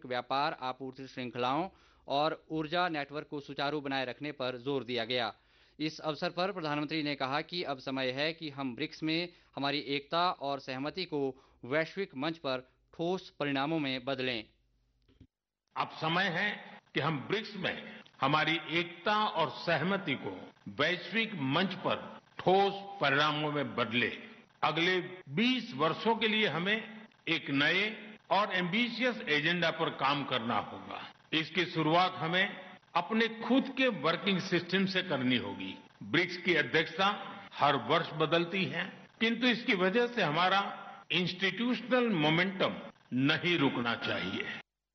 वैश्विक व्यापार, आपूर्ति श्रृंखलाओं और ऊर्जा नेटवर्क को सुचारू बनाए रखने पर जोर दिया गया। इस अवसर पर प्रधानमंत्री ने कहा कि अब समय है कि हम ब्रिक्स में हमारी एकता और सहमति को वैश्विक मंच पर ठोस परिणामों में बदलें। अब समय है कि हम ब्रिक्स में हमारी एकता और सहमति को वैश्विक मंच पर ठोस परिणामों में बदले। अगले 20 वर्षों के लिए हमें एक नए और एम्बिशियस एजेंडा पर काम करना होगा। इसकी शुरुआत हमें अपने खुद के वर्किंग सिस्टम से करनी होगी। ब्रिक्स की अध्यक्षता हर वर्ष बदलती है, किंतु इसकी वजह से हमारा इंस्टीट्यूशनल मोमेंटम नहीं रुकना चाहिए।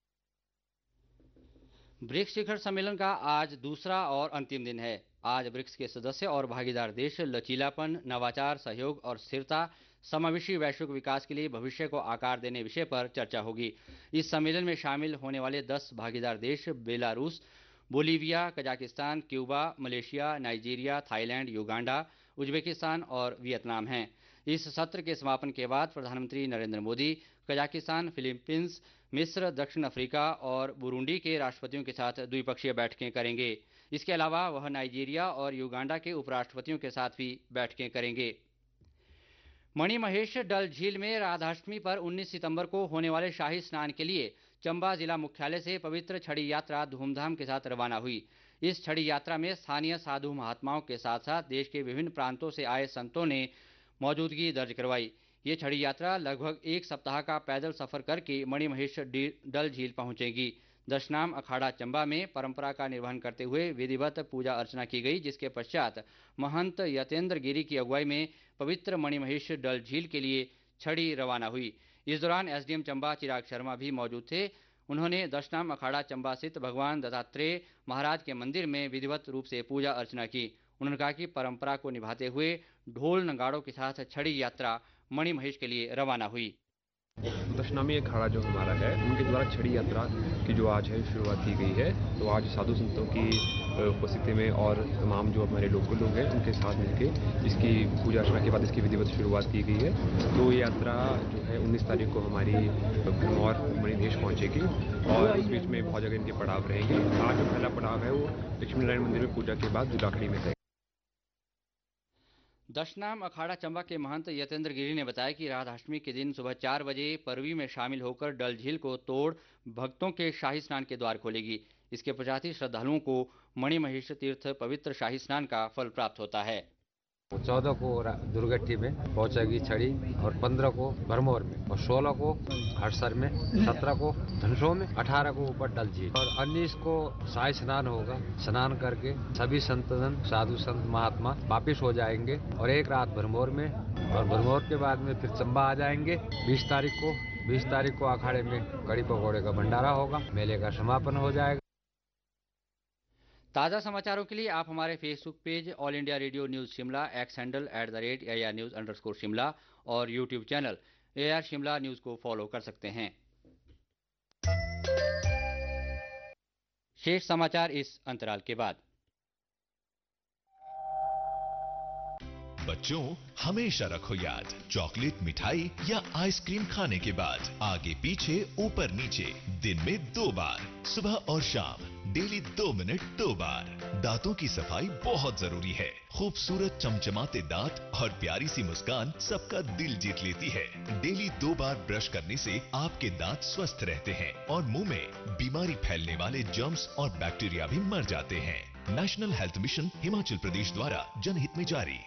ब्रिक्स शिखर सम्मेलन का आज दूसरा और अंतिम दिन है। आज ब्रिक्स के सदस्य और भागीदार देश लचीलापन, नवाचार, सहयोग और स्थिरता, समावेशी वैश्विक विकास के लिए भविष्य को आकार देने विषय पर चर्चा होगी। इस सम्मेलन में शामिल होने वाले 10 भागीदार देश Belarus, Bolivia, Kazakhstan, Cuba, Malaysia, Nigeria, Thailand, Uganda, Uzbekistan और वियतनाम हैं। इस सत्र के समापन के बाद प्रधानमंत्री नरेंद्र मोदी कजाकिस्तान, फिलीपींस, मिस्र, दक्षिण अफ्रीका और बुरुंडी के राष्ट्रपतियों के साथ द्विपक्षीय बैठकें करेंगे। इसके अलावा वह नाइजीरिया और युगांडा के उपराष्ट्रपतियों के साथ भी बैठकें करेंगे। मणिमहेश डल झील में राधाष्टमी पर 19 सितंबर को होने वाले शाही स्नान के लिए चंबा जिला मुख्यालय से पवित्र छड़ी यात्रा धूमधाम के साथ रवाना हुई। इस छड़ी यात्रा में स्थानीय साधु महात्माओं के साथ साथ देश के विभिन्न प्रांतों से आए संतों ने मौजूदगी दर्ज करवाई। ये छड़ी यात्रा लगभग एक सप्ताह का पैदल सफर करके मणिमहेश डल झील पहुंचेगी। दशनाम अखाड़ा चंबा में परंपरा का निर्वहन करते हुए विधिवत पूजा अर्चना की गई, जिसके पश्चात महंत यतेंद्र गिरी की अगुवाई में पवित्र मणिमहेश डल झील के लिए छड़ी रवाना हुई। इस दौरान एसडीएम चंबा चिराग शर्मा भी मौजूद थे। उन्होंने दशनाम अखाड़ा चंबा स्थित भगवान दत्तात्रेय महाराज के मंदिर में विधिवत रूप से पूजा अर्चना की। उन्होंने कहा कि परंपरा को निभाते हुए ढोल नगाड़ों के साथ छड़ी यात्रा मणिमहेश के लिए रवाना हुई। दशनामी अखाड़ा जो हमारा है, उनके द्वारा छड़ी यात्रा की जो आज है शुरुआत की गई है। तो आज साधु संतों की उपस्थिति में और तमाम जो हमारे लोकल लोग हैं उनके साथ मिलकर इसकी पूजा अर्चना के बाद इसकी विधिवत शुरुआत की गई है। तो ये यात्रा जो है 19 तारीख को हमारी भरमौर मणिमहेश पहुंचेगी और इस बीच में बहुत जगह इनके पड़ाव रहेंगे। आज जो पहला पड़ाव है वो लक्ष्मी नारायण मंदिर में पूजा के बाद दुलाखड़ी में है। दशनाम अखाड़ा चंबा के महंत यतेंद्र गिरी ने बताया कि राधाष्टमी के दिन सुबह 4 बजे परवी में शामिल होकर डल झील को तोड़ भक्तों के शाही स्नान के द्वार खोलेगी। इसके पश्चात ही श्रद्धालुओं को मणिमहेश तीर्थ पवित्र शाही स्नान का फल प्राप्त होता है। 14 को दुर्गट्टी में पहुंचेगी छड़ी और 15 को भरमौर में और 16 को हड़सर में, 17 को धनुषों में, 18 को ऊपर डल झील और 19 को शाही स्नान होगा। स्नान करके सभी संतजन साधु संत महात्मा वापिस हो जाएंगे और एक रात भरमौर में और भरमौर के बाद में फिर चंबा आ जाएंगे। 20 तारीख को अखाड़े में कड़ी पकौड़े का भंडारा होगा। मेले का समापन हो जाएगा। ताज़ा समाचारों के लिए आप हमारे Facebook page all India radio news Shimla, x handle @AIR News _ और YouTube channel AR Shimla news को फॉलो कर सकते हैं। शेष समाचार इस अंतराल के बाद। बच्चों, हमेशा रखो याद, चॉकलेट, मिठाई या आइसक्रीम खाने के बाद आगे पीछे ऊपर नीचे दिन में 2 बार, सुबह और शाम, डेली 2 मिनट 2 बार। दांतों की सफाई बहुत जरूरी है। खूबसूरत चमचमाते दांत और प्यारी सी मुस्कान सबका दिल जीत लेती है। डेली 2 बार ब्रश करने से आपके दांत स्वस्थ रहते हैं और मुंह में बीमारी फैलने वाले जर्म्स और बैक्टीरिया भी मर जाते हैं। National health mission Himachal Pradesh द्वारा जनहित में जारी।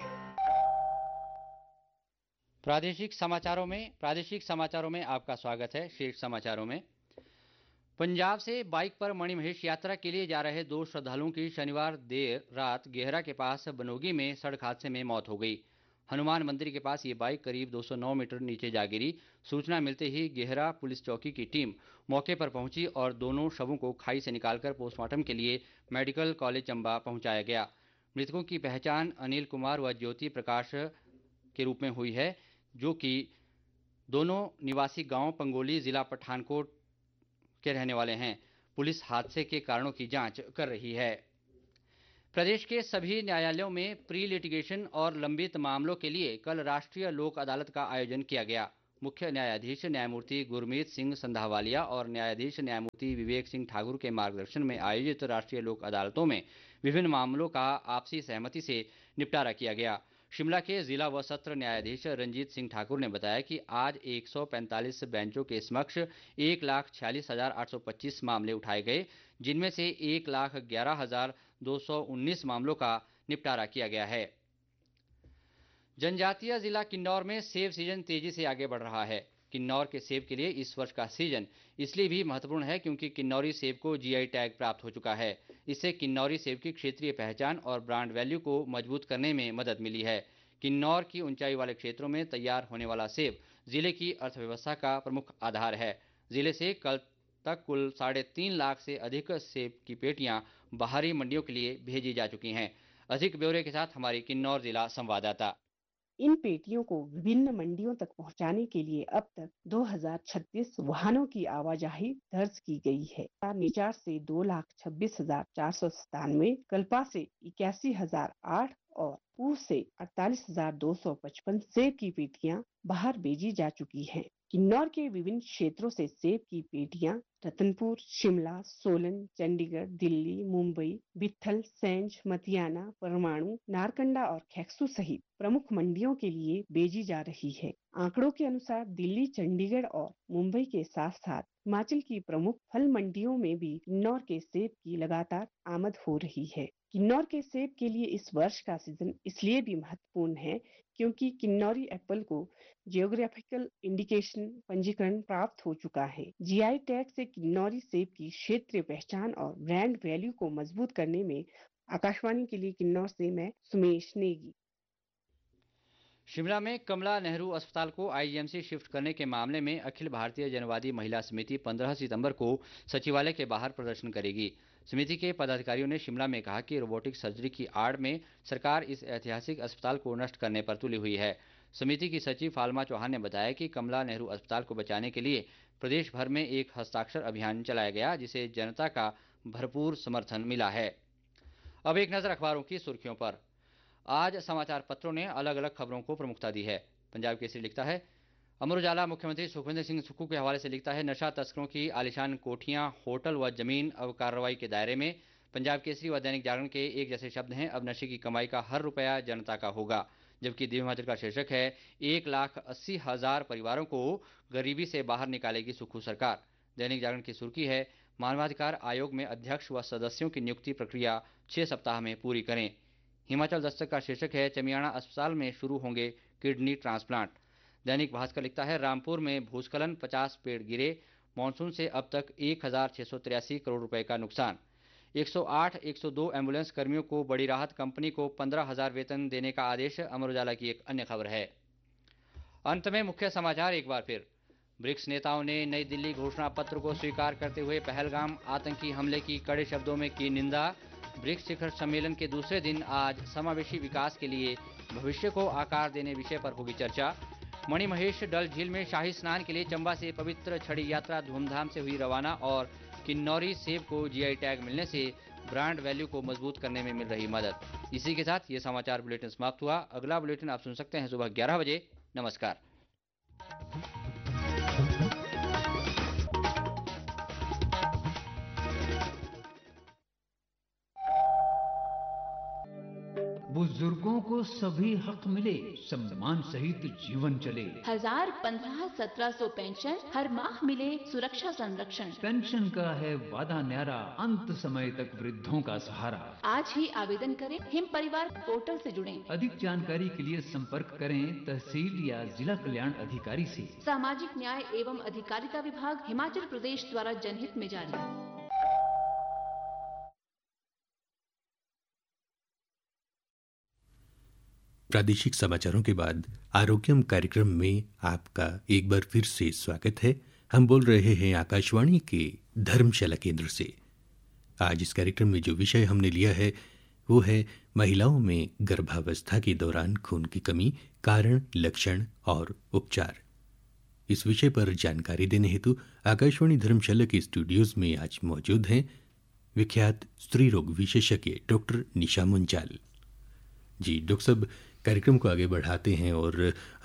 प्रादेशिक समाचारों में आपका स्वागत है। शीर्ष समाचारों में, पंजाब से बाइक पर मणिमहेश यात्रा के लिए जा रहे 2 श्रद्धालुओं की शनिवार देर रात गेहरा के पास बनोगी में सड़क हादसे में मौत हो गई। हनुमान मंदिर के पास ये बाइक करीब 209 मीटर नीचे जा गिरी। सूचना मिलते ही गेहरा पुलिस चौकी की टीम मौके पर पहुंची और दोनों शवों को खाई से निकालकर पोस्टमार्टम के लिए मेडिकल कॉलेज चंबा पहुंचाया गया। मृतकों की पहचान अनिल कुमार व ज्योति प्रकाश के रूप में हुई है, जो कि दोनों निवासी गांव पंगोली, जिला पठानकोट के रहने वाले हैं। पुलिस हादसे के कारणों की जांच कर रही है। प्रदेश के सभी न्यायालयों में प्री लिटिगेशन और लंबित मामलों के लिए कल राष्ट्रीय लोक अदालत का आयोजन किया गया। मुख्य न्यायाधीश न्यायमूर्ति गुरमीत सिंह संधावालिया और न्यायाधीश न्यायमूर्ति विवेक सिंह ठाकुर के मार्गदर्शन में आयोजित राष्ट्रीय लोक अदालतों में विभिन्न मामलों का आपसी सहमति से निपटारा किया गया। शिमला के जिला व सत्र न्यायाधीश रंजीत सिंह ठाकुर ने बताया कि आज 145 बेंचों के समक्ष 1,46,825 मामले उठाए गए, जिनमें से 1,11,219 मामलों का निपटारा किया गया है। जनजातीय जिला किन्नौर में सेब सीजन तेजी से आगे बढ़ रहा है। किन्नौर के सेब के लिए इस वर्ष का सीजन इसलिए भी महत्वपूर्ण है क्योंकि किन्नौरी सेब को जीआई टैग प्राप्त हो चुका है। इससे किन्नौरी सेब की क्षेत्रीय पहचान और ब्रांड वैल्यू को मजबूत करने में मदद मिली है। किन्नौर की ऊंचाई वाले क्षेत्रों में तैयार होने वाला सेब जिले की अर्थव्यवस्था का प्रमुख आधार है। जिले से कल तक कुल 3.5 लाख से अधिक सेब की पेटियां बाहरी मंडियों के लिए भेजी जा चुकी हैं। अधिक ब्यौरे के साथ हमारी किन्नौर जिला संवाददाता। इन पेटियों को विभिन्न मंडियों तक पहुंचाने के लिए अब तक 2036 वाहनों की आवाजाही दर्ज की गई है। निचार से 2,26,497, कल्पा से 81,008 और पूह से 48,255 सेब की पेटियां बाहर भेजी जा चुकी हैं। किन्नौर के विभिन्न क्षेत्रों से सेब की पेटियां रतनपुर, शिमला, सोलन, चंडीगढ़, दिल्ली, मुंबई, बिट्ठल, सेंज, मतियाना, परमाणु, नारकंडा और खैक्सू सहित प्रमुख मंडियों के लिए भेजी जा रही है। आंकड़ों के अनुसार दिल्ली, चंडीगढ़ और मुंबई के साथ साथ हिमाचल की प्रमुख फल मंडियों में भी किन्नौर के सेब की लगातार आमद हो रही है। किन्नौर के सेब के लिए इस वर्ष का सीजन इसलिए भी महत्वपूर्ण है क्योंकि किन्नौरी एप्पल को जियोग्राफिकल इंडिकेशन पंजीकरण प्राप्त हो चुका है। जीआई टैग से किन्नौरी सेब की क्षेत्रीय पहचान और ब्रांड वैल्यू को मजबूत करने में आकाशवाणी के लिए किन्नौर से मैं सुमेश नेगी। शिमला में कमला नेहरू अस्पताल को आईजीएमसी शिफ्ट करने के मामले में अखिल भारतीय जनवादी महिला समिति 15 सितंबर को सचिवालय के बाहर प्रदर्शन करेगी। समिति के पदाधिकारियों ने शिमला में कहा कि रोबोटिक सर्जरी की आड़ में सरकार इस ऐतिहासिक अस्पताल को नष्ट करने पर तुली हुई है। समिति की सचिव फाल्मा चौहान ने बताया कि कमला नेहरू अस्पताल को बचाने के लिए प्रदेश भर में एक हस्ताक्षर अभियान चलाया गया, जिसे जनता का भरपूर समर्थन मिला है। अब एक नजर अखबारों की सुर्खियों पर। आज समाचार पत्रों ने अलग अलग खबरों को प्रमुखता दी है। पंजाब केसरी लिखता है, अमर उजाला मुख्यमंत्री सुखविंदर सिंह सुक्खू के हवाले से लिखता है, नशा तस्करों की आलीशान कोठियां, होटल व जमीन अब कार्रवाई के दायरे में। पंजाब केसरी व दैनिक जागरण के एक जैसे शब्द हैं, अब नशे की कमाई का हर रुपया जनता का होगा। जबकि दिव्य हिमाचल का शीर्षक है, 1,80,000 परिवारों को गरीबी से बाहर निकालेगी सुक्खू सरकार। दैनिक जागरण की सुर्खी है, मानवाधिकार आयोग में अध्यक्ष व सदस्यों की नियुक्ति प्रक्रिया 6 सप्ताह में पूरी करें। हिमाचल दस्तक का शीर्षक है, चमियाना अस्पताल में शुरू होंगे किडनी ट्रांसप्लांट। दैनिक भास्कर लिखता है, रामपुर में भूस्खलन, 50 पेड़ गिरे, मानसून से अब तक 1,683 करोड़ रुपए का नुकसान। 108, 102 एम्बुलेंस कर्मियों को बड़ी राहत, कंपनी को 15,000 वेतन देने का आदेश। अमर उजाला की एक अन्य खबर है। अंत में मुख्य समाचार एक बार फिर। ब्रिक्स नेताओं ने नई दिल्ली घोषणा पत्र को स्वीकार करते हुए पहलगाम आतंकी हमले की कड़े शब्दों में की निंदा। ब्रिक्स शिखर सम्मेलन के दूसरे दिन आज समावेशी विकास के लिए भविष्य को आकार देने विषय पर होगी चर्चा। मणिमहेश डल झील में शाही स्नान के लिए चंबा से पवित्र छड़ी यात्रा धूमधाम से हुई रवाना। और किन्नौरी सेब को जीआई टैग मिलने से ब्रांड वैल्यू को मजबूत करने में मिल रही मदद। इसी के साथ ये समाचार बुलेटिन समाप्त हुआ। अगला बुलेटिन आप सुन सकते हैं सुबह 11 बजे। नमस्कार। बुजुर्गों को सभी हक मिले, सम्मान सहित जीवन चले। 1,015-1,700 पेंशन, हर माह मिले सुरक्षा संरक्षण। पेंशन का है वादा न्यारा, अंत समय तक वृद्धों का सहारा। आज ही आवेदन करें, हिम परिवार पोर्टल से जुड़ें। अधिक जानकारी के लिए संपर्क करें तहसील या जिला कल्याण अधिकारी से। सामाजिक न्याय एवं अधिकारिता विभाग, हिमाचल प्रदेश द्वारा जनहित में जारी। प्रादेशिक समाचारों के बाद आरोग्यम कार्यक्रम में आपका एक बार फिर से स्वागत है। हम बोल रहे हैं आकाशवाणी के धर्मशाला केंद्र से। आज इस कार्यक्रम में जो विषय हमने लिया है वो है महिलाओं में गर्भावस्था के दौरान खून की कमी, कारण, लक्षण और उपचार। इस विषय पर जानकारी देने हेतु आकाशवाणी धर्मशाला के स्टूडियोज में आज मौजूद हैं विख्यात स्त्री रोग विशेषज्ञ डॉक्टर निशा मुंजाल जी। डॉक्टर साहब, कार्यक्रम को आगे बढ़ाते हैं और हम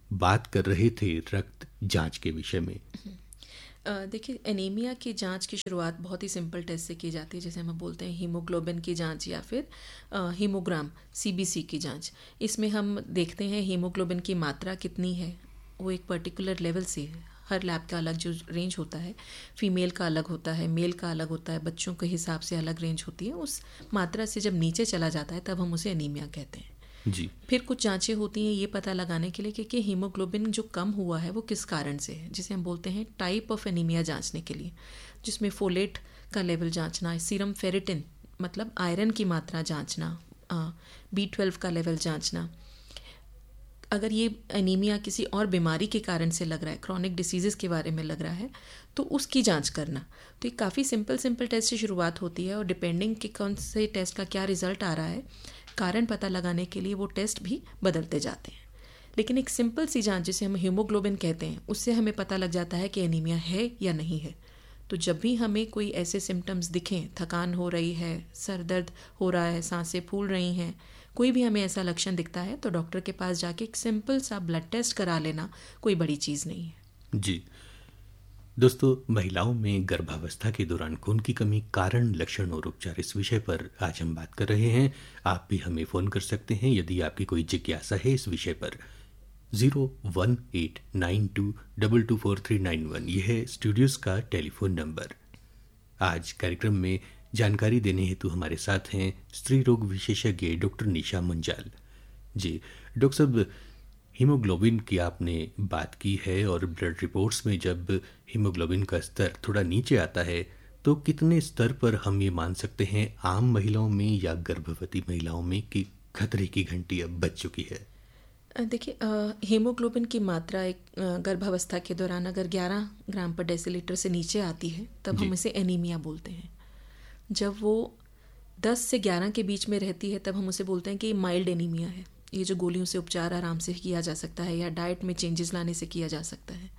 बात कर रहे थे रक्त जांच के विषय में। देखिए, एनीमिया की जांच की शुरुआत बहुत ही सिंपल टेस्ट से की जाती है, जैसे हम बोलते हैं हीमोग्लोबिन की जांच या फिर हीमोग्राम सीबीसी की जांच। इसमें हम देखते हैं हीमोग्लोबिन की मात्रा कितनी है, वो एक पर्टिकुलर लेवल से, हर लैब का अलग जो रेंज होता है, फीमेल का अलग होता है, मेल का अलग होता है, बच्चों के हिसाब से अलग रेंज होती है। उस मात्रा से जब नीचे चला जाता है तब हम उसे एनीमिया कहते हैं जी। फिर कुछ जांचें होती हैं ये पता लगाने के लिए कि हीमोग्लोबिन जो कम हुआ है वो किस कारण से है, जिसे हम बोलते हैं टाइप ऑफ एनीमिया जांचने के लिए, जिसमें फोलेट का लेवल जांचना, सीरम फेरिटिन मतलब आयरन की मात्रा जांचना, B12 का लेवल जांचना। अगर ये एनीमिया किसी और बीमारी के कारण से लग रहा है, क्रॉनिक डिसीजेस के बारे में लग रहा है, तो उसकी जांच करना। तो ये काफ़ी सिंपल टेस्ट से शुरुआत होती है और डिपेंडिंग कि कौन से टेस्ट का क्या रिजल्ट आ रहा है, कारण पता लगाने के लिए वो टेस्ट भी बदलते जाते हैं। लेकिन एक सिंपल सी जांच जिसे हम हीमोग्लोबिन कहते हैं, उससे हमें पता लग जाता है कि एनीमिया है या नहीं है। तो जब भी हमें कोई ऐसे सिम्टम्स दिखें, थकान हो रही है, सर दर्द हो रहा है, सांसें फूल रही हैं, कोई भी हमें ऐसा लक्षण दिखता है तो डॉक्टर के पास जाके एक सिंपल सा ब्लड टेस्ट करा लेना कोई बड़ी चीज़ नहीं है। जी दोस्तों, महिलाओं में गर्भावस्था के दौरान खून की कमी, कारण, लक्षण और उपचार, इस विषय पर आज हम बात कर रहे हैं। आप भी हमें फ़ोन कर सकते हैं यदि आपकी कोई जिज्ञासा है इस विषय पर। 01892224391 यह है स्टूडियोज़ का टेलीफोन नंबर। आज कार्यक्रम में जानकारी देने हेतु हमारे साथ हैं स्त्री रोग विशेषज्ञ डॉक्टर निशा मुंजाल जी। डॉक्टर साहब, हीमोग्लोबिन की आपने बात की है और ब्लड रिपोर्ट्स में जब हीमोग्लोबिन का स्तर थोड़ा नीचे आता है तो कितने स्तर पर हम ये मान सकते हैं आम महिलाओं में या गर्भवती महिलाओं में कि खतरे की घंटी अब बज चुकी है? देखिए, हीमोग्लोबिन की मात्रा एक गर्भावस्था के दौरान अगर 11 ग्राम पर डेसीलीटर से नीचे आती है तब हम इसे एनीमिया बोलते हैं। जब वो 10 से 11 के बीच में रहती है तब हम उसे बोलते हैं कि माइल्ड एनीमिया है। ये जो गोलियों से उपचार आराम से किया जा सकता है या डाइट में चेंजेस लाने से किया जा सकता है।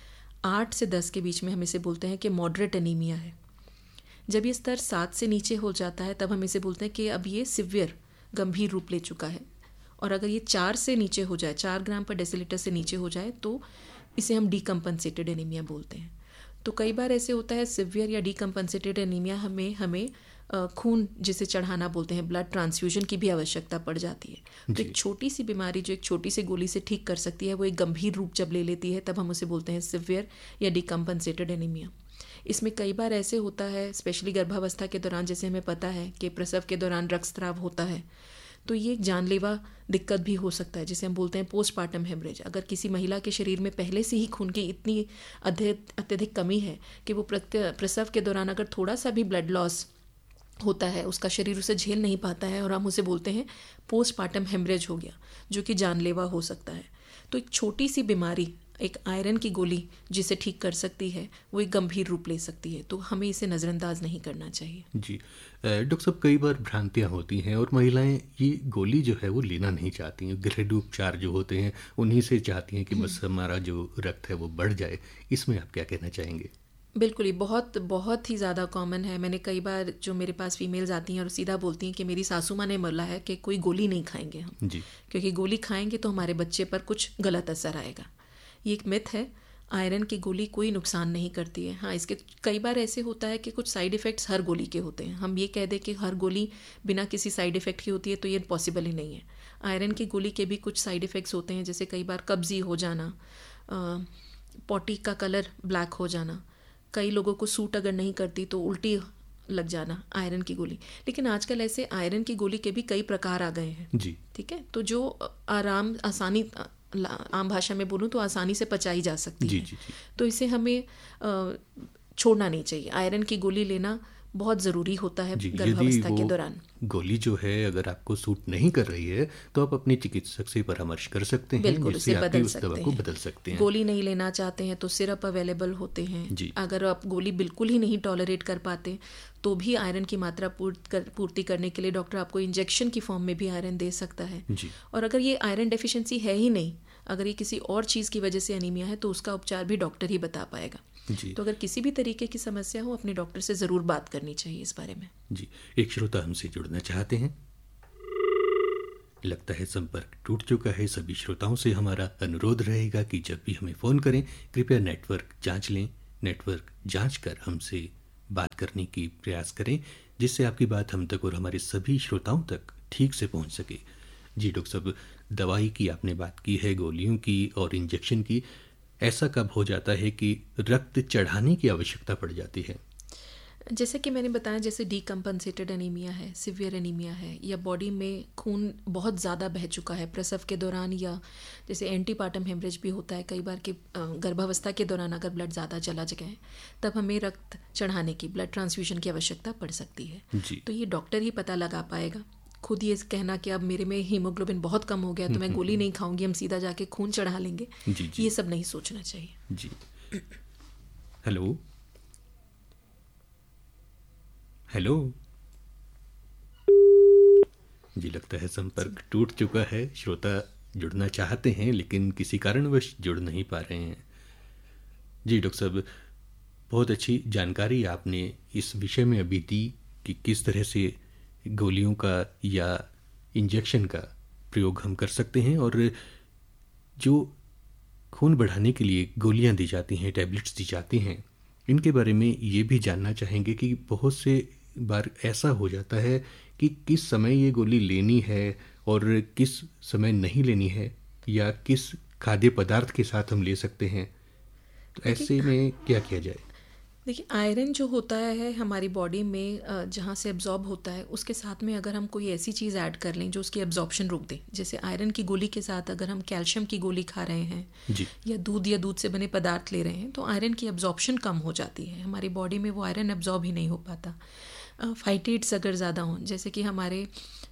8 से 10 के बीच में हम इसे बोलते हैं कि मॉडरेट एनीमिया है। जब ये स्तर 7 से नीचे हो जाता है तब हम इसे बोलते हैं कि अब ये सिवियर, गंभीर रूप ले चुका है। और अगर ये 4 से नीचे हो जाए, 4 ग्राम पर डेसीलीटर से नीचे हो जाए तो इसे हम डीकम्पनसेटेड एनीमिया बोलते हैं। तो कई बार ऐसे होता है सिवियर या डीकम्पनसेटेड एनीमिया हमें खून जिसे चढ़ाना बोलते हैं, ब्लड ट्रांसफ्यूजन की भी आवश्यकता पड़ जाती है। तो एक छोटी सी बीमारी जो एक छोटी सी गोली से ठीक कर सकती है वो एक गंभीर रूप जब ले लेती है तब हम उसे बोलते हैं सिवियर या डीकम्पनसेटेड एनीमिया। इसमें कई बार ऐसे होता है, स्पेशली गर्भावस्था के दौरान, जैसे हमें पता है कि प्रसव के दौरान रक्तस्राव होता है, तो ये एक जानलेवा दिक्कत भी हो सकता है जिसे हम बोलते हैं पोस्टपार्टम हेमरेज। अगर किसी महिला के शरीर में पहले से ही खून की इतनी अत्यधिक कमी है कि वो प्रसव के दौरान अगर थोड़ा सा भी ब्लड लॉस होता है, उसका शरीर उसे झेल नहीं पाता है और हम उसे बोलते हैं पोस्टपार्टम हेमरेज हो गया, जो कि जानलेवा हो सकता है। तो एक छोटी सी बीमारी, एक आयरन की गोली जिसे ठीक कर सकती है, वो एक गंभीर रूप ले सकती है। तो हमें इसे नज़रअंदाज नहीं करना चाहिए। जी डॉक्टर साहब, कई बार भ्रांतियाँ होती हैं और महिलाएं ये गोली जो है वो लेना नहीं चाहती हैं। घरेलू उपचार जो होते हैं उन्हीं से चाहती हैं कि बस हमारा जो रक्त है वो बढ़ जाए। इसमें आप क्या कहना चाहेंगे? बिल्कुल, ये बहुत ही ज़्यादा कॉमन है। मैंने कई बार जो मेरे पास फीमेल्स आती हैं और सीधा बोलती हैं कि मेरी सासू माँ ने बोला है कि कोई गोली नहीं खाएंगे हम जी, क्योंकि गोली खाएंगे तो हमारे बच्चे पर कुछ गलत असर आएगा। ये एक मिथ है। आयरन की गोली कोई नुकसान नहीं करती है। हाँ, इसके कई बार ऐसे होता है कि कुछ साइड इफ़ेक्ट्स हर गोली के होते हैं। हम ये कह दें कि हर गोली बिना किसी साइड इफ़ेक्ट की होती है तो ये पॉसिबल ही नहीं है। आयरन की गोली के भी कुछ साइड इफ़ेक्ट्स होते हैं, जैसे कई बार कब्जी हो जाना, पॉटी का कलर ब्लैक हो जाना, कई लोगों को सूट अगर नहीं करती तो उल्टी लग जाना आयरन की गोली। लेकिन आजकल ऐसे आयरन की गोली के भी कई प्रकार आ गए हैं जी। ठीक है, तो जो आसानी, आम भाषा में बोलूँ तो आसानी से पचाई जा सकती है। जी। तो इसे हमें छोड़ना नहीं चाहिए। आयरन की गोली लेना बहुत ज़रूरी होता है गर्भावस्था के दौरान। गोली जो है अगर आपको सूट नहीं कर रही है तो आप अपने चिकित्सक से परामर्श कर सकते हैं, जिससे आप उस दवा को बदल सकते हैं। गोली नहीं लेना चाहते हैं तो सिरप अवेलेबल होते हैं। अगर आप गोली बिल्कुल ही नहीं टॉलरेट कर पाते तो भी आयरन की मात्रा पूर्ति करने के लिए डॉक्टर आपको इंजेक्शन की फॉर्म में भी आयरन दे सकता है। और अगर ये आयरन डेफिशिएंसी है ही नहीं, अगर ये किसी और चीज़ की वजह से एनीमिया है तो उसका उपचार भी डॉक्टर ही बता पाएगा। तो अगर किसी भी तरीके की समस्या हो अपने डॉक्टर से ज़रूर बात करनी चाहिए इस बारे में। जी, एक श्रोता हमसे जुड़ना चाहते हैं। लगता है संपर्क टूट चुका है। सभी श्रोताओं से हमारा अनुरोध रहेगा कि जब भी हमें फ़ोन करें कृपया नेटवर्क जांच लें, नेटवर्क जांच कर हमसे बात करने की प्रयास करें, जिससे आपकी बात हम तक और हमारे सभी श्रोताओं तक ठीक से पहुंच सके। जी डॉक्टर साहब, दवाई की आपने बात की है, गोलियों की और इंजेक्शन की। ऐसा कब हो जाता है कि रक्त चढ़ाने की आवश्यकता पड़ जाती है? जैसे कि मैंने बताया, जैसे डीकम्पनसेटेड एनीमिया है, सिवियर एनीमिया है, या बॉडी में खून बहुत ज़्यादा बह चुका है प्रसव के दौरान, या जैसे एंटीपार्टम हेमरेज भी होता है कई बार कि गर्भावस्था के दौरान अगर ब्लड ज़्यादा चला जाए तब हमें रक्त चढ़ाने की, ब्लड ट्रांसफ्यूजन की आवश्यकता पड़ सकती है। तो ये डॉक्टर ही पता लगा पाएगा। खुद ये कहना कि अब मेरे में हीमोग्लोबिन बहुत कम हो गया तो मैं गोली नहीं खाऊंगी, हम सीधा जाके खून चढ़ा लेंगे, ये सब नहीं सोचना चाहिए। जी। हेलो हेलो जी, लगता है संपर्क टूट चुका है। श्रोता जुड़ना चाहते हैं लेकिन किसी कारणवश जुड़ नहीं पा रहे हैं। जी डॉक्टर साहब, बहुत अच्छी जानकारी आपने इस विषय में अभी दी कि किस तरह से गोलियों का या इंजेक्शन का प्रयोग हम कर सकते हैं, और जो खून बढ़ाने के लिए गोलियां दी जाती हैं, टैबलेट्स दी जाती हैं, इनके बारे में ये भी जानना चाहेंगे कि बहुत से बार ऐसा हो जाता है कि किस समय ये गोली लेनी है और किस समय नहीं लेनी है, या किस खाद्य पदार्थ के साथ हम ले सकते हैं, तो ऐसे में क्या किया जाए? देखिए, आयरन जो होता है हमारी बॉडी में जहाँ से एब्जॉर्ब होता है, उसके साथ में अगर हम कोई ऐसी चीज़ ऐड कर लें जो उसकी एब्जॉर्प्शन रोक दे, जैसे आयरन की गोली के साथ अगर हम कैल्शियम की गोली खा रहे हैं या दूध से बने पदार्थ ले रहे हैं, तो आयरन की एब्जॉर्प्शन कम हो जाती है, हमारी बॉडी में वो आयरन एब्जॉर्ब ही नहीं हो पाता। फाइटेट्स अगर ज़्यादा हों, जैसे कि हमारे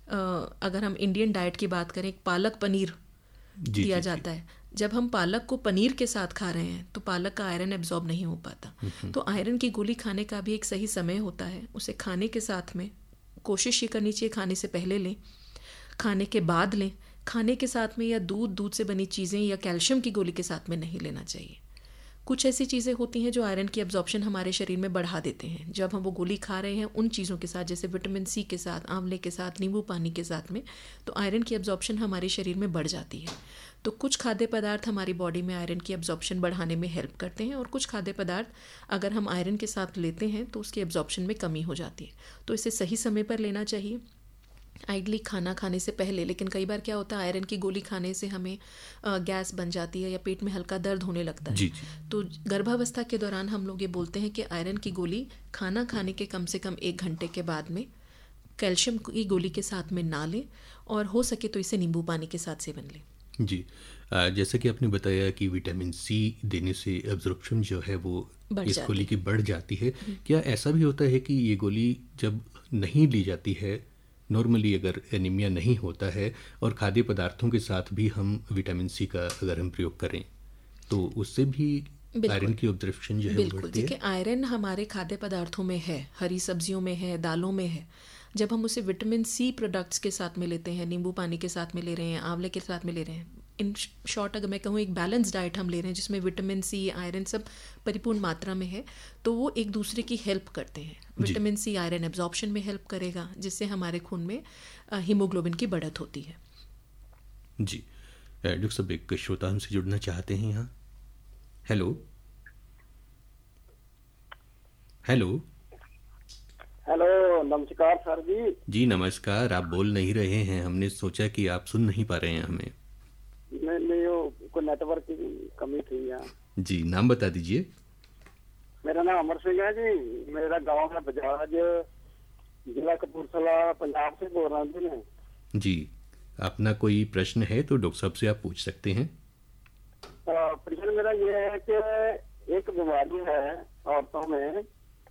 अगर हम इंडियन डाइट की बात करें, पालक पनीर दिया जाता है, जब हम पालक को पनीर के साथ खा रहे हैं तो पालक का आयरन एब्जॉर्ब नहीं हो पाता। तो आयरन की गोली खाने का भी एक सही समय होता है। उसे खाने के साथ में कोशिश ये करनी चाहिए खाने से पहले लें, खाने के बाद लें, खाने के साथ में या दूध से बनी चीज़ें या कैल्शियम की गोली के साथ में नहीं लेना चाहिए। कुछ ऐसी चीज़ें होती हैं जो आयरन की एब्जॉर्प्शन हमारे शरीर में बढ़ा देते हैं। जब हम वो गोली खा रहे हैं उन चीज़ों के साथ, जैसे विटामिन सी के साथ, आंवले के साथ, नींबू पानी के साथ में, तो आयरन की एब्जॉर्प्शन हमारे शरीर में बढ़ जाती है। तो कुछ खाद्य पदार्थ हमारी बॉडी में आयरन की एब्जॉर्प्शन बढ़ाने में हेल्प करते हैं, और कुछ खाद्य पदार्थ अगर हम आयरन के साथ लेते हैं तो उसकी एब्जॉर्प्शन में कमी हो जाती है। तो इसे सही समय पर लेना चाहिए, आइडली खाना खाने से पहले। लेकिन कई बार क्या होता है, आयरन की गोली खाने से हमें गैस बन जाती है या पेट में हल्का दर्द होने लगता है। तो गर्भावस्था के दौरान हम लोग ये बोलते हैं कि आयरन की गोली खाना खाने के कम से कम 1 घंटे के बाद में कैल्शियम की गोली के साथ में ना लें, और हो सके तो इसे नींबू पानी के साथ सेवन लें। जी, जैसा कि आपने बताया कि विटामिन सी देने से एब्जॉर्प्शन जो है वो इस गोली की बढ़ जाती है। क्या ऐसा भी होता है कि ये गोली जब नहीं ली जाती है, नॉर्मली अगर एनीमिया नहीं होता है और खाद्य पदार्थों के साथ भी हम विटामिन सी का अगर हम प्रयोग करें, तो उससे भी आयरन की एब्जॉर्प्शन जो है बिल्कुल बढ़ती है? देखिए, आयरन हमारे खाद्य पदार्थों में है, हरी सब्जियों में है, दालों में है। जब हम उसे विटामिन सी प्रोडक्ट्स के साथ में लेते हैं, नींबू पानी के साथ में ले रहे हैं, आंवले के साथ में ले रहे हैं, इन शॉर्ट अगर मैं कहूँ एक बैलेंस डाइट हम ले रहे हैं जिसमें विटामिन सी, आयरन सब परिपूर्ण मात्रा में है, तो वो एक दूसरे की हेल्प करते हैं। विटामिन सी आयरन एब्जॉर्प्शन में हेल्प करेगा, जिससे हमारे खून में हीमोग्लोबिन की बढ़त होती है। जी डॉक्टर साहब, एक श्रोता हमसे जुड़ना चाहते हैं यहाँ। हेलो हेलो हेलो, नमस्कार सर जी। जी नमस्कार, आप बोल नहीं रहे हैं, हमने सोचा कि आप सुन नहीं पा रहे हैं हमें। नहीं, कोई नेटवर्क की कमी थी यहाँ। जी, नाम बता दीजिए। मेरा नाम अमर सिंह है जी, मेरा गांव है बजाज, जिला कपूरथला, पंजाब से बोल रहा हूँ मैं। जी, अपना कोई प्रश्न है तो डॉक्टर साहब से आप पूछ सकते हैं। प्रश्न मेरा ये है कि एक बीमारी है औरतों में।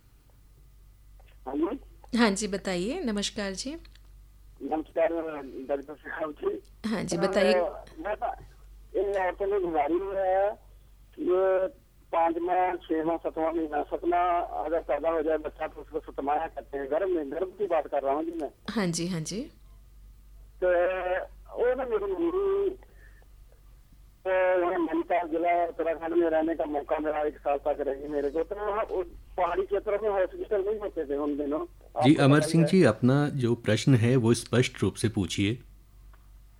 हाँ जी, बताइए। नमस्कार जी। नमस्कार डॉक्टर साहब जी। हाँ जी, बताइए। इन औरतों में बीमारी है, ये 5वां, 6वां, 7वां महीना, 7वां अगर पैदा हो जाए बच्चा तो उसको सतमाया कहते हैं। गर्भ की बात कर रहा हूँ जी मैं। हाँ जी, हाँ जी। तो वो ना मेरी मम्मी तो नैनीताल जिला उत्तराखंड में रहने का मौका मिला, 1 साल तक रही मेरे को। तो पहाड़ी क्षेत्रों में हॉस्पिटल नहीं होते थे उन दिनों। जी अमर सिंह जी, अपना जो प्रश्न है वो स्पष्ट रूप से पूछिए।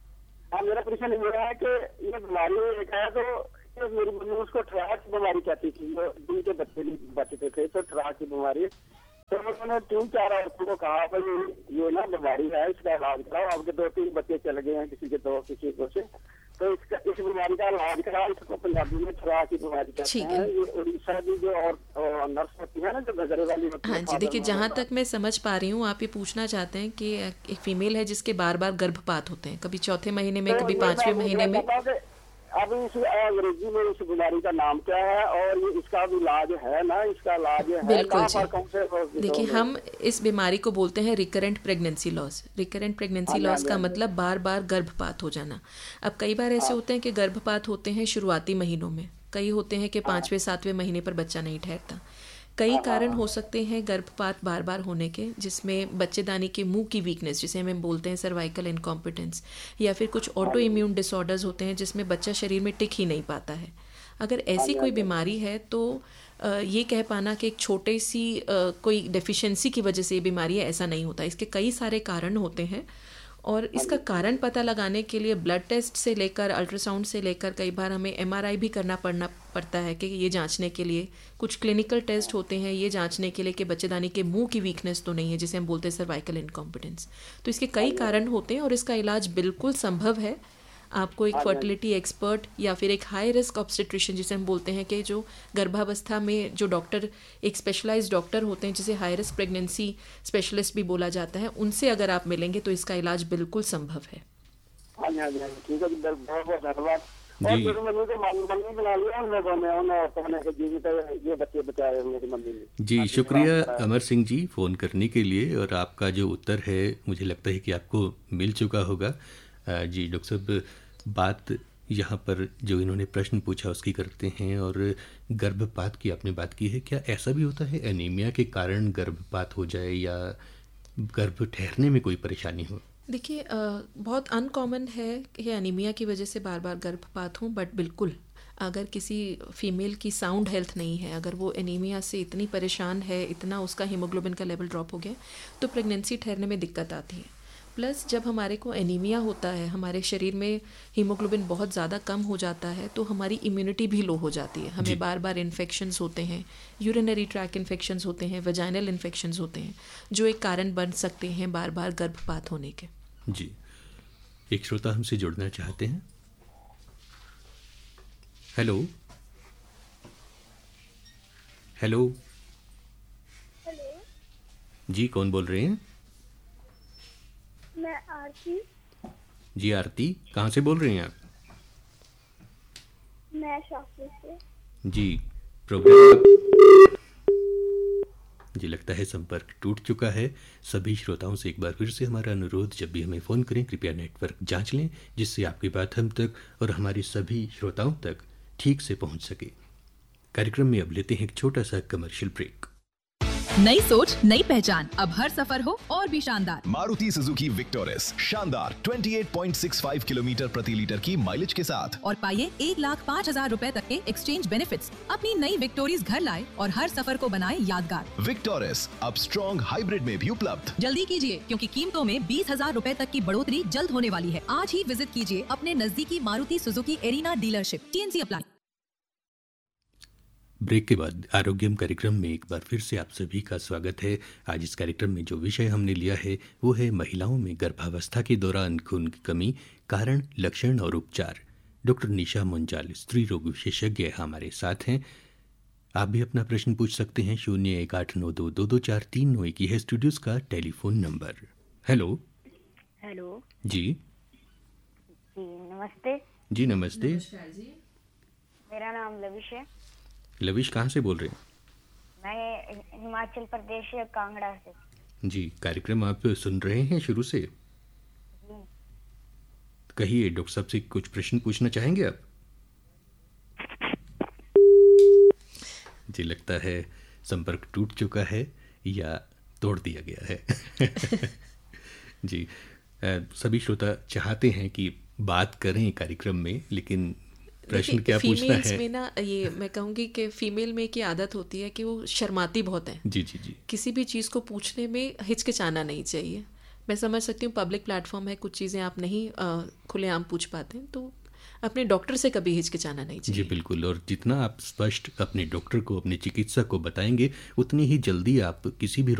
कंडीशन ये है कि ये बीमारी एक है, तो ये मेरी मम्मी उसको ट्रैक की बीमारी कहती थी, जो जिनके बच्चे नहीं बचते थे, तो ट्रैक की बीमारी। तो उन्होंने 3-4 औरतों को कहा भाई ये ना बीमारी है, इसका इलाज कराओ। आपके 2-3 बच्चे चले गए हैं, किसी के 2 किसी को से, तो इस बीमारी का इलाज कराओ। इसको पंजाबी में ट्रैक की बीमारी कहते हैं। ये उड़ीसा की जो और नर्स होती है ना, जो गजरे वाली होती है। हाँ जी, देखिए जहाँ तक मैं समझ पा रही हूँ, आप ये पूछना चाहते हैं कि एक फीमेल है जिसके बार बार गर्भपात होते हैं, कभी 4थे महीने में, कभी 5वें महीने में। अब इस अंग्रेजी में इस बीमारी का नाम क्या है और ये इसका भी इलाज है ना, इसका इलाज है? बिल्कुल जी। देखिए, हम इस बीमारी को बोलते हैं recurrent pregnancy loss. Recurrent pregnancy loss का मतलब बार बार गर्भपात हो जाना। अब कई बार ऐसे होते हैं कि गर्भपात होते हैं शुरुआती महीनों में, कई होते हैं कि 5वें-7वें महीने पर बच्चा नहीं ठहरता। कई कारण हो सकते हैं गर्भपात बार बार होने के, जिसमें बच्चेदानी के मुंह की वीकनेस, जिसे हम बोलते हैं सर्वाइकल इनकॉम्पिटेंस, या फिर कुछ ऑटो इम्यून डिसऑर्डर्स होते हैं जिसमें बच्चा शरीर में टिक ही नहीं पाता है। अगर ऐसी कोई बीमारी है तो ये कह पाना कि एक छोटे सी कोई डेफिशिएंसी की वजह से ये बीमारी है, ऐसा नहीं होता। इसके कई सारे कारण होते हैं और इसका कारण पता लगाने के लिए ब्लड टेस्ट से लेकर अल्ट्रासाउंड से लेकर कई बार हमें MRI भी करना पड़ता है कि ये जांचने के लिए। कुछ क्लिनिकल टेस्ट होते हैं ये जांचने के लिए कि बच्चेदानी के मुंह की वीकनेस तो नहीं है, जिसे हम बोलते हैं सर्वाइकल इनकॉम्पिटेंस। तो इसके कई कारण होते हैं और इसका इलाज बिल्कुल संभव है। आपको एक फर्टिलिटी एक्सपर्ट या फिर एक हाई रिस्क ऑब्स्टेट्रिशियन, जिसे हम बोलते हैं कि जो गर्भावस्था में जो डॉक्टर, एक स्पेशलाइज्ड डॉक्टर होते हैं जिसे हाई रिस्क प्रेगनेंसी स्पेशलिस्ट भी बोला जाता है, उनसे अगर आप मिलेंगे तो इसका इलाज बिल्कुल संभव है। हाँ जी, ठीक है, बहुत बहुत धन्यवाद। और मेरी मम्मी को मम्मी बना लिया ये बच्चे बचाए मेरी मम्मी ने। जी, शुक्रिया अमर सिंह जी फ़ोन करने के लिए। और आपका जो उत्तर है मुझे लगता है कि आपको मिल चुका होगा। जी डॉक्टर साहब, बात यहाँ पर जो इन्होंने प्रश्न पूछा उसकी करते हैं। और गर्भपात की आपने बात की है, क्या ऐसा भी होता है एनीमिया के कारण गर्भपात हो जाए या गर्भ ठहरने में कोई परेशानी हो? देखिए, बहुत अनकॉमन है कि एनीमिया की वजह से बार बार गर्भपात हो, बट बिल्कुल अगर किसी फीमेल की साउंड हेल्थ नहीं है, अगर वो एनीमिया से इतनी परेशान है, इतना उसका हीमोग्लोबिन का लेवल ड्रॉप हो गया, तो प्रेगनेंसी ठहरने में दिक्कत आती है। प्लस जब हमारे को एनीमिया होता है, हमारे शरीर में हीमोग्लोबिन बहुत ज़्यादा कम हो जाता है, तो हमारी इम्यूनिटी भी लो हो जाती है। हमें बार बार इन्फेक्शंस होते हैं, यूरिनरी ट्रैक इन्फेक्शंस होते हैं, वेजाइनल इन्फेक्शंस होते हैं, जो एक कारण बन सकते हैं बार बार गर्भपात होने के। जी, एक श्रोता हमसे जुड़ना चाहते हैं। हेलो हेलो हेलो जी, कौन बोल रहे हैं? मैं आरती। जी आरती, कहाँ से बोल रही हैं आप? मैं शास्त्री से। जी, प्रोग्राम जी लगता है संपर्क टूट चुका है। सभी श्रोताओं से एक बार फिर से हमारा अनुरोध, जब भी हमें फ़ोन करें कृपया नेटवर्क जांच लें, जिससे आपकी बात हम तक और हमारे सभी श्रोताओं तक ठीक से पहुंच सके। कार्यक्रम में अब लेते हैं एक छोटा सा कमर्शियल ब्रेक। नई सोच, नई पहचान, अब हर सफर हो और भी शानदार। मारुति सुजुकी विक्टोरिस शानदार 28.65 किलोमीटर प्रति लीटर की माइलेज के साथ, और पाइए 1,05,000 रुपए तक के एक्सचेंज बेनिफिट्स। अपनी नई विक्टोरिस घर लाए और हर सफर को बनाए यादगार। विक्टोरिस अब स्ट्रॉन्ग हाइब्रिड में भी उपलब्ध। जल्दी कीजिए, क्योंकि कीमतों में 20,000 रुपए तक की बढ़ोतरी जल्द होने वाली है। आज ही विजिट कीजिए अपने नजदीकी Maruti Suzuki arena dealership. TNC apply. Break के बाद आरोग्यम कार्यक्रम में एक बार फिर से आप सभी का स्वागत है। आज इस कार्यक्रम में जो विषय हमने लिया है वो है महिलाओं में गर्भावस्था के दौरान खून की कमी, कारण, लक्षण और उपचार। डॉक्टर निशा मुंजाल, स्त्री रोग विशेषज्ञ, हमारे साथ हैं। आप भी अपना प्रश्न पूछ सकते हैं। 0189222439 है स्टूडियोज का टेलीफोन नंबर। हेलो हेलो जी नमस्ते। जी नमस्ते। मेरा नाम लविश है। लविश, कहाँ से बोल रहे हैं? मैं हिमाचल प्रदेश कांगड़ा से। जी, कार्यक्रम आप सुन रहे हैं शुरू से? कहिए, डॉक्टर साहब से कुछ प्रश्न पूछना चाहेंगे आप? जी, लगता है संपर्क टूट चुका है या तोड़ दिया गया है। जी, सभी श्रोता चाहते हैं कि बात करें कार्यक्रम में, लेकिन प्रश्न क्या पूछना है? में ना, ये मैं कहूँगी कि फीमेल में की आदत होती है कि वो शर्माती बहुत है। जी जी जी। किसी भी चीज़ को पूछने में हिचकिचाना नहीं चाहिए। मैं समझ सकती हूँ पब्लिक प्लेटफॉर्म है, कुछ चीज़ें आप नहीं खुलेआम पूछ पाते हैं, तो अपने डॉक्टर से कभी हिचकिचाना नहीं चाहिए। जी बिल्कुल, और जितना आप स्पष्ट अपने डॉक्टर को, अपने चिकित्सक को बताएंगे, उतनी ही जल्दी आप किसी भी